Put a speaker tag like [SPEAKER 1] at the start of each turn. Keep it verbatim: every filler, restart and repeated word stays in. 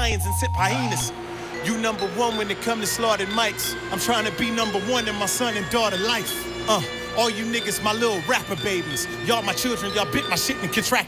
[SPEAKER 1] lions and sip hyenas. You number one when it come to slaughtered mics. I'm trying to be number one in my son and daughter life. Uh, all you niggas, my little rapper babies. Y'all my children, y'all bit my shit and contracted